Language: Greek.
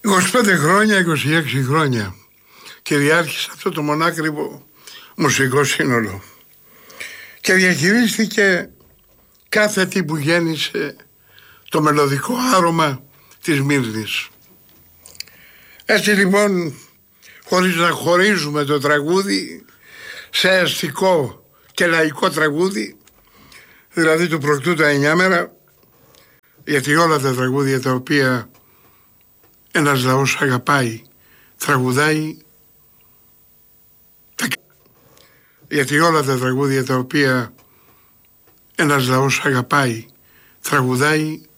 25 χρόνια, 26 χρόνια κυριάρχησε αυτό το μονάκριβο μουσικό σύνολο και διαχειρίστηκε κάθε τι που γέννησε το μελωδικό άρωμα της Μύρνης. Έτσι λοιπόν, χωρίς να χωρίζουμε το τραγούδι σε αστικό και λαϊκό τραγούδι, δηλαδή του προκτού τα 9 μέρα, γιατί όλα τα τραγούδια τα οποία ένας λαός αγαπάει, τραγουδάει, γιατί όλα τα τραγούδια τα οποία ένας λαός αγαπάει, τραγουδάει